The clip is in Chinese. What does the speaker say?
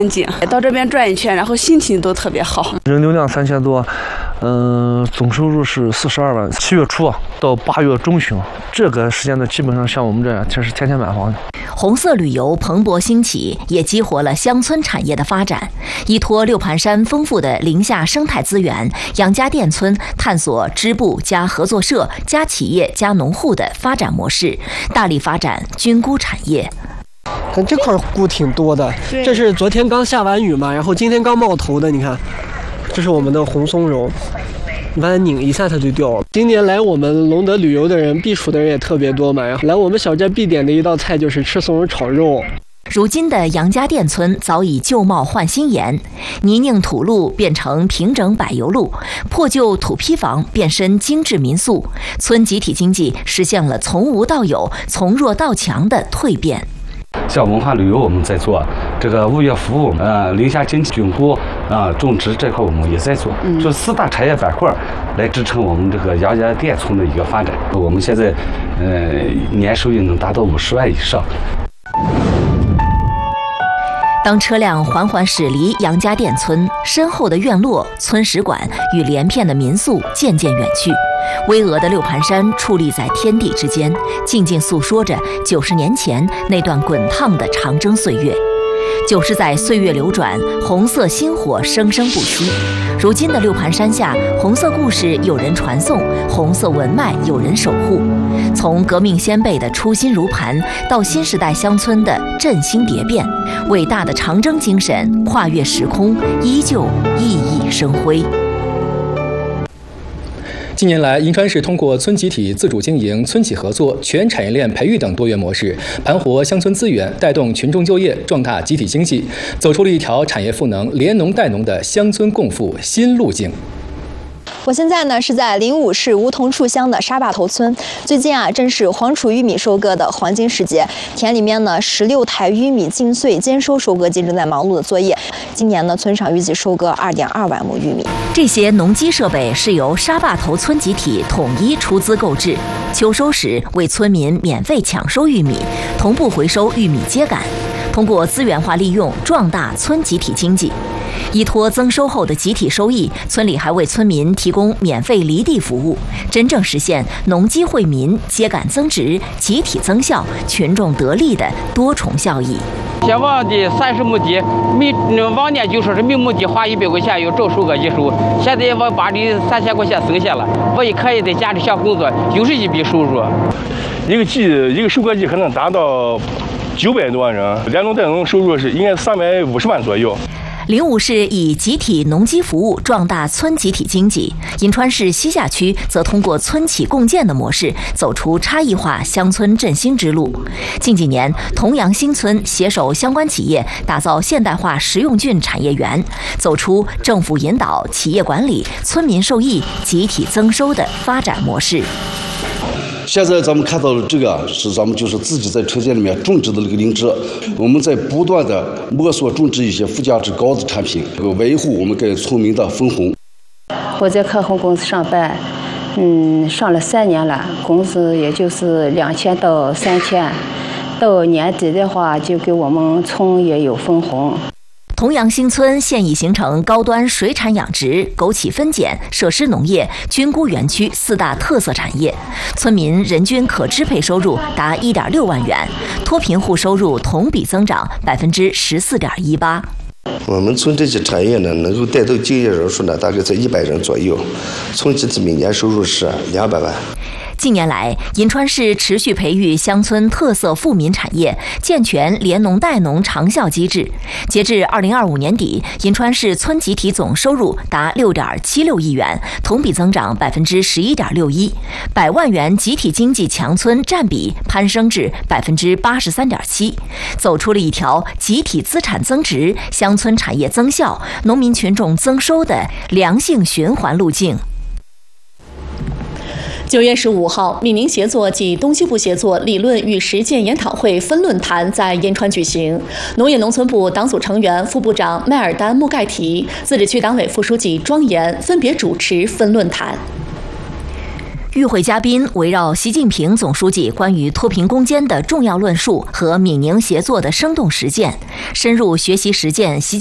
景，到这边转一圈，然后心情都特别好。 人流量3000多，总收入是42万。7月初到8月中旬，这个时间呢，基本上像我们这样，这是天天满房的。 红色旅游蓬勃兴起，也激活了乡村产业的发展。依托六盘山丰富的林下生态资源，杨家店村探索支部加合作社加企业加农户的发展模式，大力发展菌菇产业。 看这块菇挺多的，这是昨天刚下完雨嘛，然后今天刚冒头的，你看，这是我们的红松茸。你把它拧一下，它就掉了。今年来我们隆德旅游的人，避暑的人也特别多嘛。然后来我们小寨必点的一道菜就是吃松茸炒肉。 如今的杨家店村早已旧貌换新颜，泥泞土路变成平整柏油路，破旧土坯房变身精致民宿，村集体经济实现了从无到有、从弱到强的蜕变。 像文化旅游我们在做，这个物业服务，林下经济菌菇种植这块我们也在做，就4大产业板块来支撑我们这个杨家店村的一个发展。我们现在年收益能达到50万以上。 当车辆缓缓驶离杨家店村，身后的院落、村史馆与连片的民宿渐渐远去，巍峨的六盘山矗立在天地之间，静静诉说着90年前那段滚烫的长征岁月。90载岁月流转，红色星火生生不息。如今的六盘山下，红色故事有人传颂，红色文脉有人守护。从革命先辈的初心如磐，到新时代乡村的振兴蝶变，伟大的长征精神跨越时空，依旧熠熠生辉。 近年来，银川市通过村集体自主经营、村企合作、全产业链培育等多元模式，盘活乡村资源，带动群众就业，壮大集体经济，走出了一条产业赋能、连农带农的乡村共富新路径。 我现在呢是在临武市梧桐处乡的沙坝头村，最近正是黄储玉米收割的黄金时节，田里面呢16台玉米净穗兼收收割机正在忙碌的作业。今年呢，村上预计收割2.2万亩玉米。 这些农机设备是由沙坝头村集体统一出资购置，秋收时为村民免费抢收玉米，同步回收玉米秸秆，通过资源化利用壮大村集体经济。依托增收后的集体收益，村里还为村民提供免费犁地服务，真正实现农机惠民、秸秆增值、集体增效、群众得利的多重效益。 先往的30亩地，往年就说是每亩地花100块钱要照收割一收，现在我把这3000块钱省下了，我也可以在家里想工作，又是一笔收入。 一个收割季可能达到900多万人，连农带农收入是应该350万左右。 临武市以集体农机服务壮大村集体经济，银川市西夏区则通过村企共建的模式，走出差异化乡村振兴之路。近几年，同阳新村携手相关企业，打造现代化食用菌产业园，走出政府引导、企业管理、村民受益、集体增收的发展模式。 现在咱们看到的这个是咱们就是自己在车间里面种植的那个灵芝，我们在不断的摸索种植一些附加值高的产品，维护我们给村民的分红。 我在客户公司上班，上了3年了，工资也就是2000到3000，到年底的话就给我们村也有分红。 同阳新村现已形成高端水产养殖、枸杞分拣、设施农业、菌菇园区4大特色产业，村民人均可支配收入达1.6万元，脱贫户收入同比增长14.18%。 我们村这些产业呢，能够带动就业人数呢，大概在100人左右，村集体每年收入是200万。 近年来，银川市持续培育乡村特色富民产业，健全连农带农长效机制。截至2025年底，银川市村集体总收入达6.76亿元，同比增长11.61%，100万元集体经济强村占比攀升至83.7%，走出了一条集体资产增值、乡村产业增效、农民群众增收的良性循环路径。 9月15号，闽宁协作暨东西部协作理论与实践研讨会分论坛在银川举行。农业农村部党组成员、副部长迈尔丹·穆盖提、自治区党委副书记庄岩分别主持分论坛。 与会嘉宾围绕习近平总书记关于脱贫攻坚的重要论述和闽宁协作的生动实践，深入学习实践习